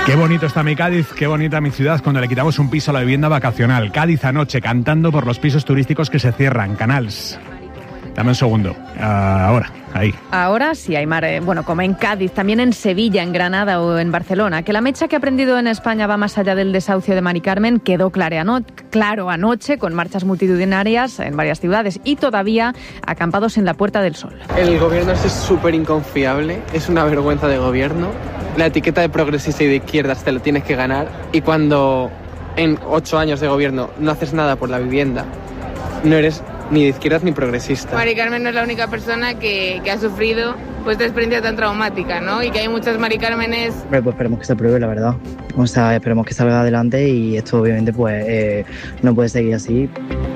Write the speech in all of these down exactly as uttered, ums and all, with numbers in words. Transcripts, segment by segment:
Qué bonito está mi Cádiz, qué bonita mi ciudad cuando le quitamos un piso a la vivienda vacacional. Cádiz anoche cantando por los pisos turísticos que se cierran. Canals. Dame un segundo. Uh, ahora, ahí. Ahora sí, Aymar. Eh, bueno, como en Cádiz, también en Sevilla, en Granada o en Barcelona. Que la mecha que ha prendido en España va más allá del desahucio de Mari Carmen quedó claro, ano- claro anoche con marchas multitudinarias en varias ciudades y todavía acampados en la Puerta del Sol. El gobierno es súper inconfiable, es una vergüenza de gobierno. La etiqueta de progresista y de izquierdas te lo tienes que ganar. Y cuando en ocho años de gobierno no haces nada por la vivienda, no eres ni de izquierdas ni progresista. Mari Carmen no es la única persona que, que ha sufrido pues, esta experiencia tan traumática, ¿no? Y que hay muchas Mari Cármenes. Pues esperemos que se apruebe, la verdad. O sea, esperemos que salga adelante y esto obviamente pues eh, no puede seguir así.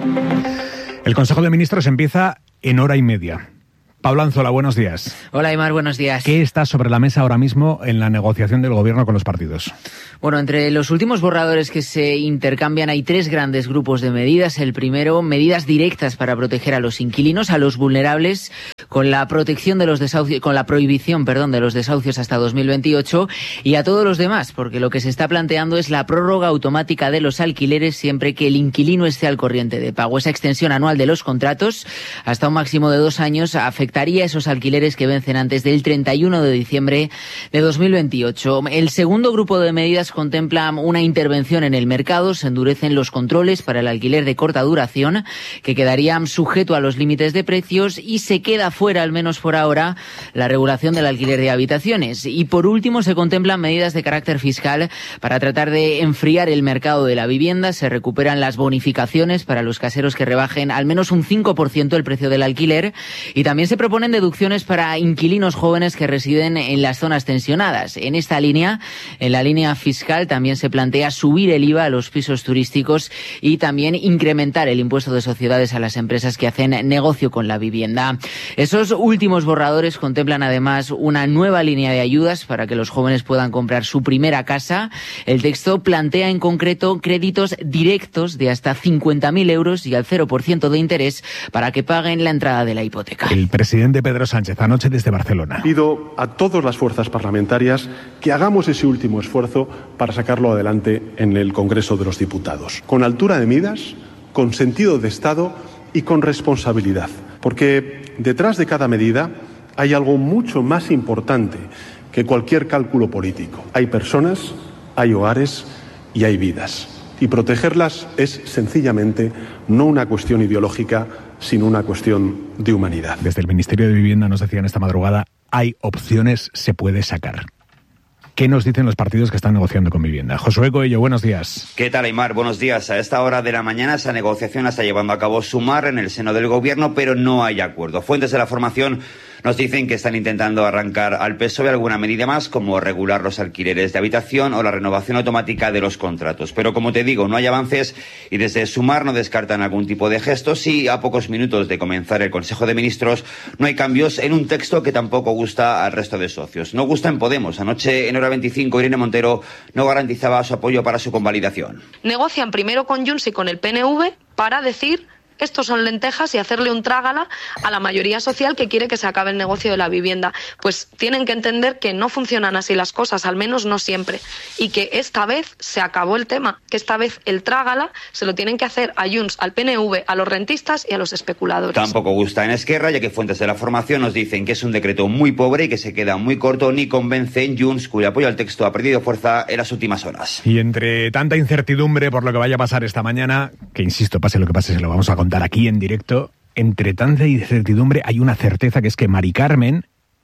El Consejo de Ministros empieza en hora y media. Pablo Anzola, buenos días. Hola, Aymar, buenos días. ¿Qué está sobre la mesa ahora mismo en la negociación del gobierno con los partidos? Bueno, entre los últimos borradores que se intercambian hay tres grandes grupos de medidas. El primero, medidas directas para proteger a los inquilinos, a los vulnerables, con la protección de los desahucios, con la prohibición, perdón, de los desahucios hasta dos mil veintiocho, y a todos los demás, porque lo que se está planteando es la prórroga automática de los alquileres siempre que el inquilino esté al corriente de pago. Esa extensión anual de los contratos hasta un máximo de dos años afectaría esos alquileres que vencen antes del treinta y uno de diciembre de dos mil veintiocho. El segundo grupo de medidas contempla una intervención en el mercado. Se endurecen los controles para el alquiler de corta duración, que quedaría sujeto a los límites de precios, y se queda fuera, al menos por ahora, la regulación del alquiler de habitaciones. Y por último, se contemplan medidas de carácter fiscal para tratar de enfriar el mercado de la vivienda. Se recuperan las bonificaciones para los caseros que rebajen al menos un cinco por ciento el precio del alquiler, y también se proponen deducciones para inquilinos jóvenes que residen en las zonas tensionadas. En esta línea, en la línea fiscal, también se plantea subir el I V A a los pisos turísticos y también incrementar el impuesto de sociedades a las empresas que hacen negocio con la vivienda. Esos últimos borradores contemplan además una nueva línea de ayudas para que los jóvenes puedan comprar su primera casa. El texto plantea en concreto créditos directos de hasta cincuenta mil euros y al cero por ciento de interés para que paguen la entrada de la hipoteca. El presidente Pedro Sánchez, anoche desde Barcelona. Pido a todas las fuerzas parlamentarias que hagamos ese último esfuerzo para sacarlo adelante en el Congreso de los Diputados, con altura de miras, con sentido de Estado y con responsabilidad. Porque detrás de cada medida hay algo mucho más importante que cualquier cálculo político. Hay personas, hay hogares y hay vidas. Y protegerlas es sencillamente no una cuestión ideológica, sino una cuestión de humanidad. Desde el Ministerio de Vivienda nos decían esta madrugada, hay opciones, se puede sacar. ¿Qué nos dicen los partidos que están negociando con Vivienda? Josué Coello, buenos días. ¿Qué tal, Aymar? Buenos días. A esta hora de la mañana esa negociación la está llevando a cabo Sumar en el seno del Gobierno, pero no hay acuerdo. Fuentes de la formación nos dicen que están intentando arrancar al P S O E alguna medida más, como regular los alquileres de habitación o la renovación automática de los contratos. Pero como te digo, no hay avances y desde Sumar no descartan algún tipo de gestos y a pocos minutos de comenzar el Consejo de Ministros no hay cambios en un texto que tampoco gusta al resto de socios. No gusta en Podemos. Anoche en Hora veinticinco Irene Montero no garantizaba su apoyo para su convalidación. Negocian primero con Junts y con el P N V para decir estos son lentejas y hacerle un trágala a la mayoría social que quiere que se acabe el negocio de la vivienda. Pues tienen que entender que no funcionan así las cosas, al menos no siempre, y que esta vez se acabó el tema, que esta vez el trágala se lo tienen que hacer a Junts, al P N V, a los rentistas y a los especuladores. Tampoco gusta en Esquerra, ya que fuentes de la formación nos dicen que es un decreto muy pobre y que se queda muy corto, ni convence en Junts, cuyo apoyo al texto ha perdido fuerza en las últimas horas. Y entre tanta incertidumbre por lo que vaya a pasar esta mañana, que insisto, pase lo que pase, se lo vamos a contar aquí en directo, entre tanta incertidumbre hay una certeza, que es que Mari Carmen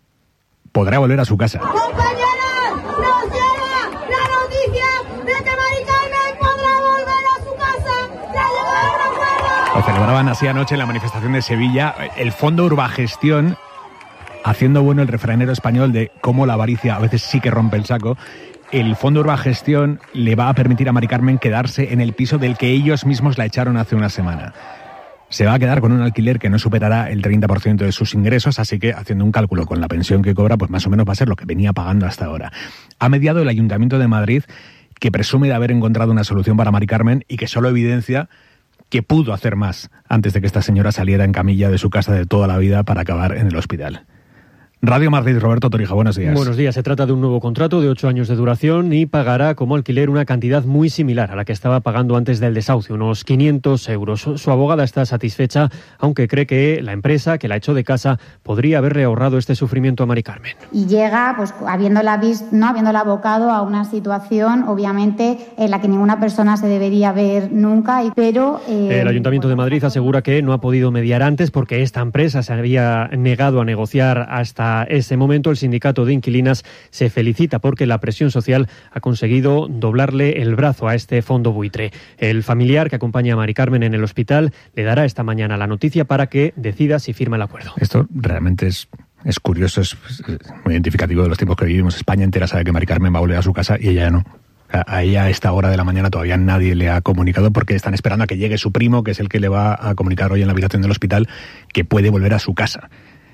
podrá volver a su casa. Compañeros, nos llega la noticia de que Mari Carmen podrá volver a su casa. ¡Ya llegaron a casa! Lo celebraban así anoche en la manifestación de Sevilla. El Fondo Urbagestión, haciendo bueno el refranero español de cómo la avaricia a veces sí que rompe el saco. El Fondo Urbagestión le va a permitir a Mari Carmen quedarse en el piso del que ellos mismos la echaron hace una semana. Se va a quedar con un alquiler que no superará el treinta por ciento de sus ingresos, así que haciendo un cálculo con la pensión que cobra, pues más o menos va a ser lo que venía pagando hasta ahora. Ha mediado el Ayuntamiento de Madrid, que presume de haber encontrado una solución para Mari Carmen y que solo evidencia que pudo hacer más antes de que esta señora saliera en camilla de su casa de toda la vida para acabar en el hospital. Radio Madrid, Roberto Torija, buenos días. Buenos días. Se trata de un nuevo contrato de ocho años de duración y pagará como alquiler una cantidad muy similar a la que estaba pagando antes del desahucio, unos quinientos euros. Su abogada está satisfecha, aunque cree que la empresa que la echó de casa podría haberle ahorrado este sufrimiento a Mari Carmen. Y llega, pues, habiéndola visto, no habiéndola abocado a una situación, obviamente, en la que ninguna persona se debería ver nunca. Pero eh, el Ayuntamiento de Madrid asegura que no ha podido mediar antes porque esta empresa se había negado a negociar hasta ese momento. El sindicato de inquilinas se felicita porque la presión social ha conseguido doblarle el brazo a este fondo buitre. El familiar que acompaña a Mari Carmen en el hospital le dará esta mañana la noticia para que decida si firma el acuerdo. Esto realmente es... Es curioso, es muy identificativo de los tiempos que vivimos. España entera sabe que Mari Carmen va a volver a su casa y ella ya no. A ella a esta hora de la mañana todavía nadie le ha comunicado porque están esperando a que llegue su primo, que es el que le va a comunicar hoy en la habitación del hospital que puede volver a su casa.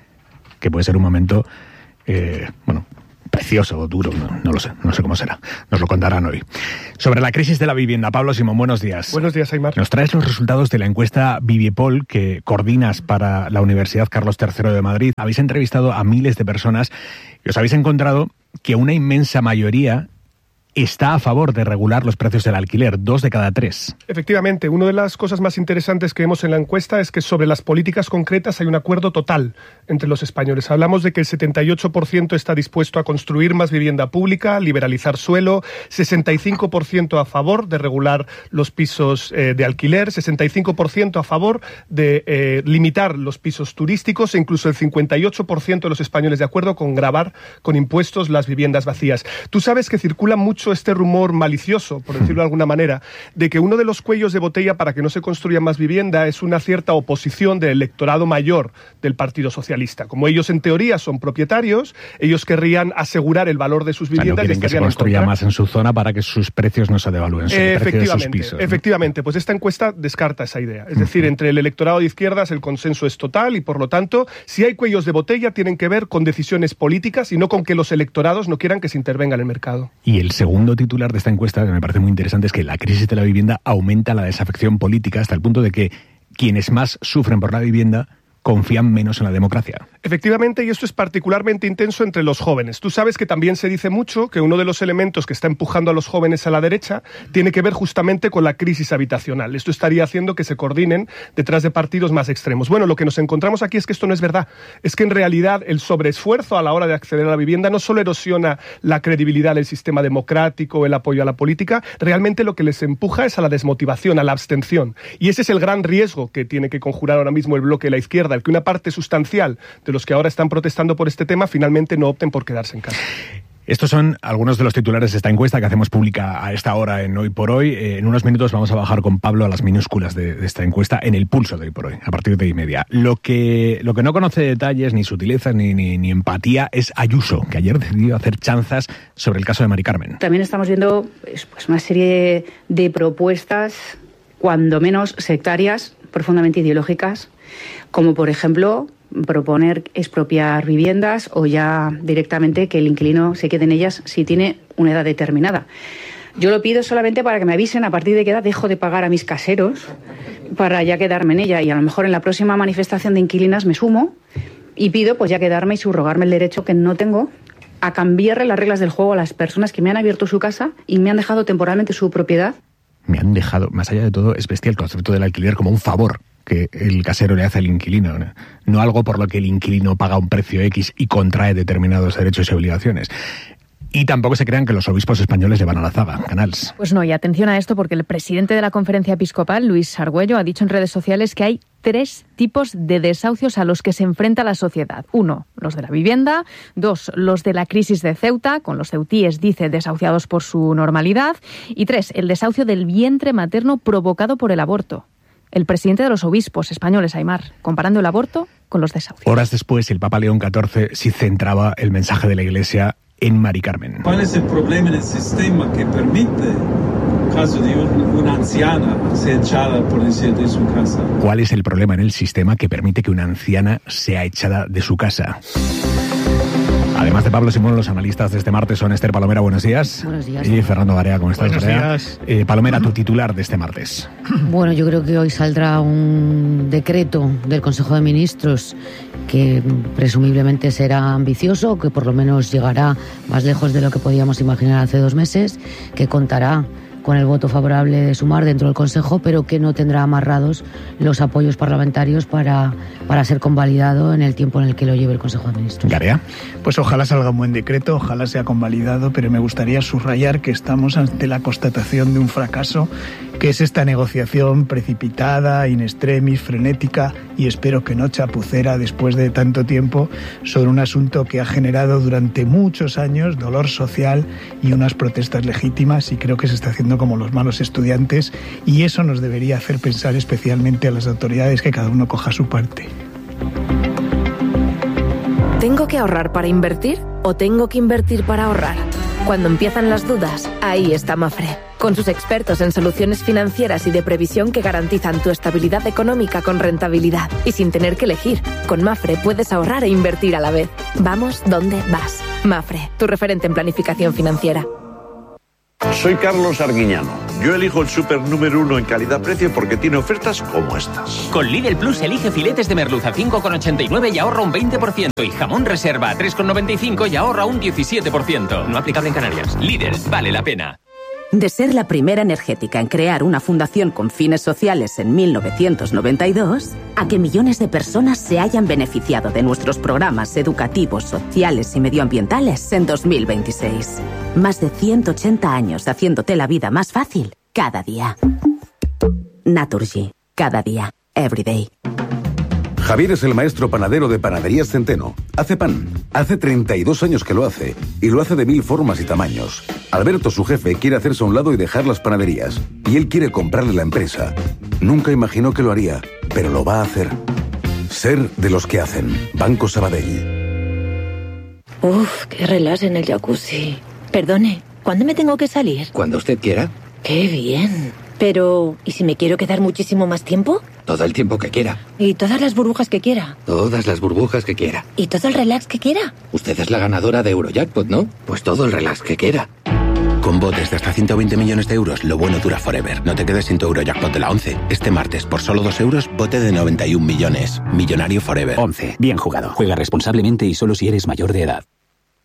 Que puede ser un momento, eh, bueno, precioso o duro, no, no lo sé, no sé cómo será. Nos lo contarán hoy. Sobre la crisis de la vivienda, Pablo Simón, buenos días. Buenos días, Aymar. Nos traes los resultados de la encuesta Vivipol que coordinas para la Universidad Carlos tercero de Madrid. Habéis entrevistado a miles de personas y os habéis encontrado que una inmensa mayoría está a favor de regular los precios del alquiler, dos de cada tres. Efectivamente, una de las cosas más interesantes que vemos en la encuesta es que sobre las políticas concretas hay un acuerdo total entre los españoles. Hablamos de que el setenta y ocho por ciento está dispuesto a construir más vivienda pública, liberalizar suelo, sesenta y cinco por ciento a favor de regular los pisos eh, de alquiler, sesenta y cinco por ciento a favor de eh, limitar los pisos turísticos e incluso el cincuenta y ocho por ciento de los españoles de acuerdo con gravar con impuestos las viviendas vacías. Tú sabes que circula mucho este rumor malicioso, por decirlo de alguna manera, de que uno de los cuellos de botella para que no se construya más vivienda es una cierta oposición del electorado mayor del Partido Socialista. Como ellos en teoría son propietarios, ellos querrían asegurar el valor de sus viviendas. O sea, no quieren que se construya más en su zona para que sus precios no se devalúen, su eh, precio de sus pisos, ¿no? Efectivamente, pues esta encuesta descarta esa idea. Es decir, entre el electorado de izquierdas el consenso es total y por lo tanto, si hay cuellos de botella tienen que ver con decisiones políticas y no con que los electorados no quieran que se intervenga en el mercado. Y el segundo segundo titular de esta encuesta, que me parece muy interesante, es que la crisis de la vivienda aumenta la desafección política hasta el punto de que quienes más sufren por la vivienda confían menos en la democracia. Efectivamente, y esto es particularmente intenso entre los jóvenes. Tú sabes que también se dice mucho que uno de los elementos que está empujando a los jóvenes a la derecha tiene que ver justamente con la crisis habitacional. Esto estaría haciendo que se coordinen detrás de partidos más extremos. Bueno, lo que nos encontramos aquí es que esto no es verdad. Es que en realidad el sobreesfuerzo a la hora de acceder a la vivienda no solo erosiona la credibilidad del sistema democrático, el apoyo a la política, realmente lo que les empuja es a la desmotivación, a la abstención. Y ese es el gran riesgo que tiene que conjurar ahora mismo el bloque de la izquierda, el que una parte sustancial de los que ahora están protestando por este tema finalmente no opten por quedarse en casa. Estos son algunos de los titulares de esta encuesta que hacemos pública a esta hora en Hoy por Hoy. Eh, en unos minutos vamos a bajar con Pablo a las minúsculas de, de esta encuesta en el pulso de Hoy por Hoy, a partir de y media. Lo que, lo que no conoce detalles, ni sutilezas, ni, ni, ni empatía es Ayuso, que ayer decidió hacer chanzas sobre el caso de Mari Carmen. También estamos viendo pues, una serie de propuestas, cuando menos sectarias, profundamente ideológicas, como por ejemplo proponer expropiar viviendas o ya directamente que el inquilino se quede en ellas si tiene una edad determinada. Yo lo pido solamente para que me avisen a partir de qué edad dejo de pagar a mis caseros para ya quedarme en ella, y a lo mejor en la próxima manifestación de inquilinas me sumo y pido pues ya quedarme y subrogarme el derecho que no tengo a cambiarle las reglas del juego a las personas que me han abierto su casa y me han dejado temporalmente su propiedad. Me han dejado, más allá de todo, es bestia el concepto del alquiler como un favor que el casero le hace al inquilino, ¿no? No algo por lo que el inquilino paga un precio X y contrae determinados derechos y obligaciones. Y tampoco se crean que los obispos españoles le van a la zaga, Canals. Pues no, y atención a esto porque el presidente de la Conferencia Episcopal, Luis Argüello, ha dicho en redes sociales que hay tres tipos de desahucios a los que se enfrenta la sociedad. Uno, los de la vivienda. Dos, los de la crisis de Ceuta, con los ceutíes, dice, desahuciados por su normalidad. Y tres, el desahucio del vientre materno provocado por el aborto. El presidente de los obispos españoles, Aymar, comparando el aborto con los desahucios. Horas después, el Papa León catorce sí centraba el mensaje de la Iglesia en Mari Carmen. ¿Cuál es el problema en el sistema que permite, en caso de un, una anciana, ser echada, por decir, de su casa? ¿Cuál es el problema en el sistema que permite que una anciana sea echada de su casa? Además de Pablo Simón, los analistas de este martes son Esther Palomera, buenos días. Buenos días. Y Fernando Garea, ¿cómo estás? Buenos Garea? días. Eh, Palomera, tu titular de este martes. Bueno, yo creo que hoy saldrá un decreto del Consejo de Ministros que presumiblemente será ambicioso, que por lo menos llegará más lejos de lo que podíamos imaginar hace dos meses, que contará con el voto favorable de Sumar dentro del Consejo, pero que no tendrá amarrados los apoyos parlamentarios para, para ser convalidado en el tiempo en el que lo lleve el Consejo de Ministros. ¿Garea? Pues ojalá salga un buen decreto, ojalá sea convalidado, pero me gustaría subrayar que estamos ante la constatación de un fracaso, que es esta negociación precipitada, in extremis, frenética y espero que no chapucera después de tanto tiempo sobre un asunto que ha generado durante muchos años dolor social y unas protestas legítimas, y creo que se está haciendo como los malos estudiantes, y eso nos debería hacer pensar especialmente a las autoridades que cada uno coja su parte. ¿Tengo que ahorrar para invertir o tengo que invertir para ahorrar? Cuando empiezan las dudas, ahí está Mafre, con sus expertos en soluciones financieras y de previsión que garantizan tu estabilidad económica con rentabilidad y sin tener que elegir. Con Mafre puedes ahorrar e invertir a la vez. Vamos donde vas. Mafre, tu referente en planificación financiera. Soy Carlos Arguiñano. Yo elijo el súper número uno en calidad-precio porque tiene ofertas como estas. Con Lidl Plus elige filetes de merluza a cinco con ochenta y nueve y ahorra un veinte por ciento. Y jamón reserva a tres con noventa y cinco y ahorra un diecisiete por ciento. No aplicable en Canarias. Lidl, vale la pena. De ser la primera energética en crear una fundación con fines sociales en mil novecientos noventa y dos, a que millones de personas se hayan beneficiado de nuestros programas educativos, sociales y medioambientales en dos mil veintiséis. Más de ciento ochenta años haciéndote la vida más fácil cada día. Naturgy. Cada día. Every day. Javier es el maestro panadero de Panaderías Centeno. Hace pan. Hace treinta y dos años que lo hace. Y lo hace de mil formas y tamaños. Alberto, su jefe, quiere hacerse a un lado y dejar las panaderías. Y él quiere comprarle la empresa. Nunca imaginó que lo haría, pero lo va a hacer. Ser de los que hacen. Banco Sabadell. Uf, qué relax en el jacuzzi. Perdone, ¿cuándo me tengo que salir? Cuando usted quiera. Qué bien. Pero, ¿y si me quiero quedar muchísimo más tiempo? Todo el tiempo que quiera. ¿Y todas las burbujas que quiera? Todas las burbujas que quiera. ¿Y todo el relax que quiera? Usted es la ganadora de Eurojackpot, ¿no? Pues todo el relax que quiera. Con botes de hasta ciento veinte millones de euros, lo bueno dura forever. No te quedes sin tu Eurojackpot de la once. Este martes, por solo dos euros, bote de noventa y un millones. Millonario forever. once. Bien jugado. Juega responsablemente y solo si eres mayor de edad.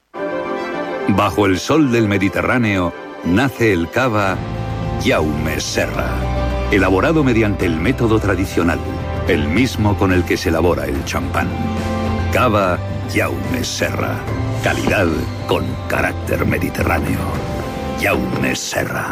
Bajo el sol del Mediterráneo, nace el cava Jaume Serra. Elaborado mediante el método tradicional, el mismo con el que se elabora el champán. Cava Jaume Serra. Calidad con carácter mediterráneo. Jaume Serra.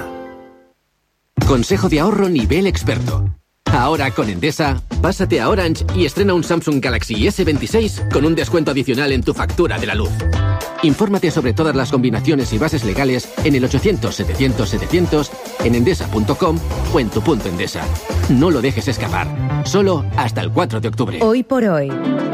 Consejo de ahorro nivel experto. Ahora con Endesa, pásate a Orange y estrena un Samsung Galaxy ese veintiséis con un descuento adicional en tu factura de la luz. Infórmate sobre todas las combinaciones y bases legales en el ochocientos setecientos setecientos, en endesa punto com o en tu punto Endesa. No lo dejes escapar. Solo hasta el cuatro de octubre. Hoy por hoy.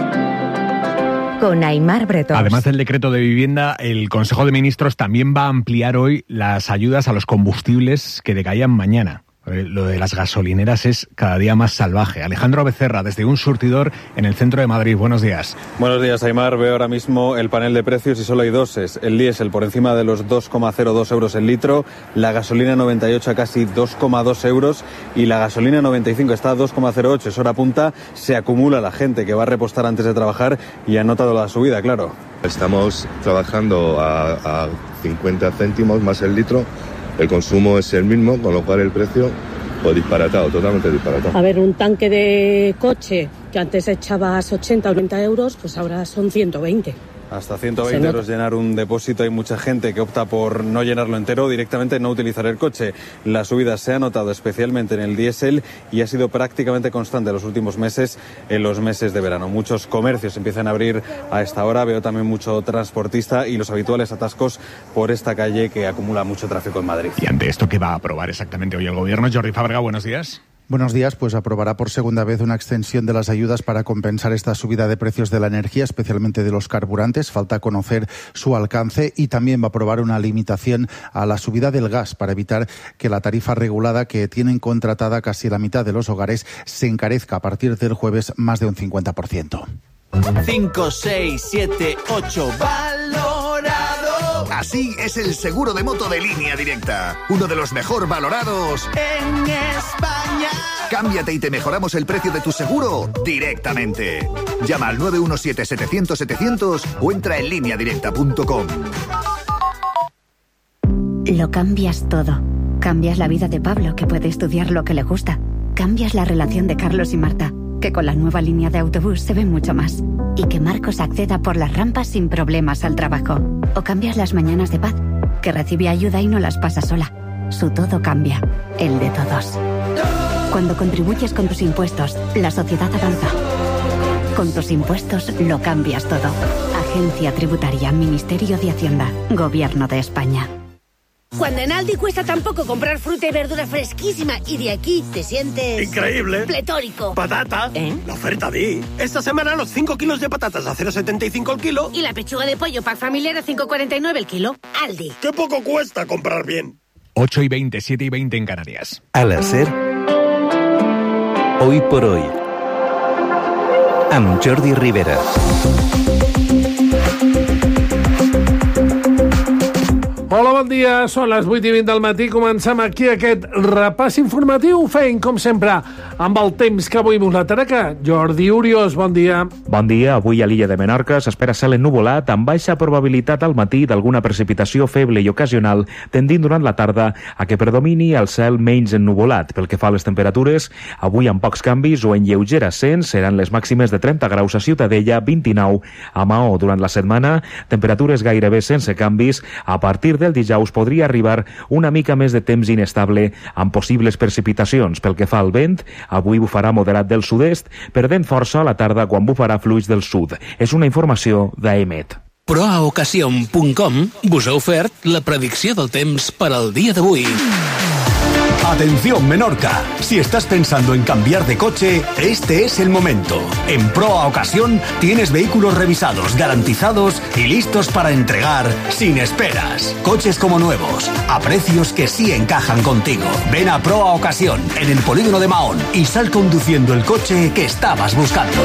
Con Aimar Bretón. Además del decreto de vivienda, el Consejo de Ministros también va a ampliar hoy las ayudas a los combustibles que decaían mañana. Lo de las gasolineras es cada día más salvaje. Alejandro Becerra, desde un surtidor en el centro de Madrid. Buenos días. Buenos días, Aimar. Veo ahora mismo el panel de precios y solo hay dos. El diésel por encima de los dos coma cero dos euros el litro, la gasolina noventa y ocho a casi dos coma dos euros y la gasolina noventa y cinco está a dos coma cero ocho. Es hora punta, se acumula la gente que va a repostar antes de trabajar y ha notado la subida, claro. Estamos trabajando a, a cincuenta céntimos más el litro. El consumo es el mismo, con lo cual el precio, pues disparatado, totalmente disparatado. A ver, un tanque de coche que antes echabas ochenta o noventa euros, pues ahora son ciento veinte. Hasta ciento veinte euros llenar un depósito. Hay mucha gente que opta por no llenarlo entero, directamente no utilizar el coche. La subida se ha notado especialmente en el diésel y ha sido prácticamente constante en los últimos meses, en los meses de verano. Muchos comercios empiezan a abrir a esta hora. Veo también mucho transportista y los habituales atascos por esta calle que acumula mucho tráfico en Madrid. Y ante esto, ¿qué va a aprobar exactamente hoy el Gobierno? Jordi Fábrega, buenos días. Buenos días, pues aprobará por segunda vez una extensión de las ayudas para compensar esta subida de precios de la energía, especialmente de los carburantes. Falta conocer su alcance y también va a aprobar una limitación a la subida del gas para evitar que la tarifa regulada que tienen contratada casi la mitad de los hogares se encarezca a partir del jueves más de un cincuenta por ciento. cinco, seis, siete, ocho. ¡Valorado! Así es el seguro de moto de Línea Directa. Uno de los mejor valorados en España. Cámbiate y te mejoramos el precio de tu seguro directamente. Llama al nueve uno siete, setecientos, setecientos o entra en línea directa punto com. Lo cambias todo. Cambias la vida de Pablo, que puede estudiar lo que le gusta. Cambias la relación de Carlos y Marta, que con la nueva línea de autobús se ven mucho más. Y que Marcos acceda por las rampas sin problemas al trabajo. O cambias las mañanas de Paz, que recibe ayuda y no las pasa sola. Su todo cambia, el de todos. Cuando contribuyes con tus impuestos, la sociedad avanza. Con tus impuestos lo cambias todo. Agencia Tributaria, Ministerio de Hacienda, Gobierno de España. Cuando en Aldi cuesta tan poco comprar fruta y verdura fresquísima y de aquí te sientes... ¡increíble! ¡Pletórico! ¡Patata! ¿Eh? La oferta di. Esta semana los cinco kilos de patatas a cero coma setenta y cinco el kilo. Y la pechuga de pollo pack familiar a cinco coma cuarenta y nueve el kilo. Aldi. ¡Qué poco cuesta comprar bien! ocho y veinte, siete y veinte en Canarias. Al hacer... Hoy por hoy. Amb Jordi Rivera. Hola, bon dia. Són les vuit i vint del matí. Comencem aquí aquest repàs informatiu, fent, com sempre, amb el temps que avui mos l'atraca. Jordi Urios, bon dia. Bon dia. Avui a l'illa de Menorca s'espera cel ennuvolat amb baixa probabilitat al matí d'alguna precipitació feble i ocasional, tendint durant la tarda a que predomini el cel menys ennuvolat. Pel que fa a les temperatures, avui amb pocs canvis o en lleuger ascens seran les màximes de trenta graus a Ciutadella, vint-i-nou a Maó. Durant la setmana, temperatures gairebé sense canvis. A partir del dijous podria arribar una mica més de temps inestable amb possibles precipitacions. Pel que fa al vent, avui bufarà moderat del sud-est, perdent força a la tarda quan bufarà fluix del sud. És una informació d'Aemet. Proaocasión punt com vos ha ofert la predicció del temps per al dia d'avui. Atención Menorca, si estás pensando en cambiar de coche, este es el momento. En Proa Ocasión tienes vehículos revisados, garantizados y listos para entregar sin esperas. Coches como nuevos, a precios que sí encajan contigo. Ven a Proa Ocasión, en el polígono de Mahón, y sal conduciendo el coche que estabas buscando.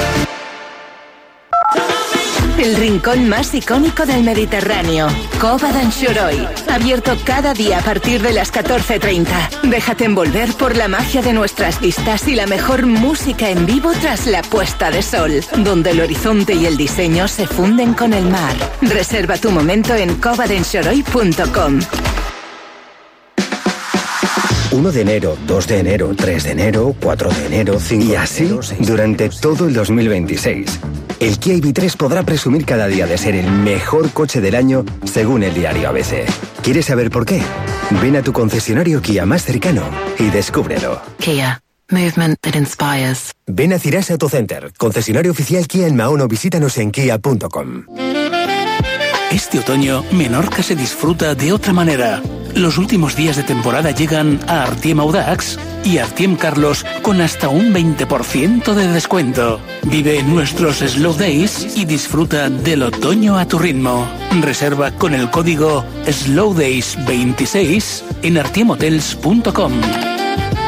El rincón más icónico del Mediterráneo, Cova d'Anxoroy. Abierto cada día a partir de las catorce treinta. Déjate envolver por la magia de nuestras vistas y la mejor música en vivo tras la puesta de sol, donde el horizonte y el diseño se funden con el mar. Reserva tu momento en cova d'anxoroy punto com. uno de enero, dos de enero, tres de enero, cuatro de enero, cinco y así durante todo el dos mil veintiséis. El Kia I V tres podrá presumir cada día de ser el mejor coche del año según el diario A B C. ¿Quieres saber por qué? Ven a tu concesionario Kia más cercano y descúbrelo. Kia. Movement that inspires. Ven a Cirasa Autocenter, concesionario oficial Kia en Mahón, o visítanos en kia punto com. Este otoño, Menorca se disfruta de otra manera. Los últimos días de temporada llegan a Artiem Audax y Artiem Carlos con hasta un veinte por ciento de descuento. Vive nuestros Slow Days y disfruta del otoño a tu ritmo. Reserva con el código Slow Days veintiséis en artiem hotels punto com.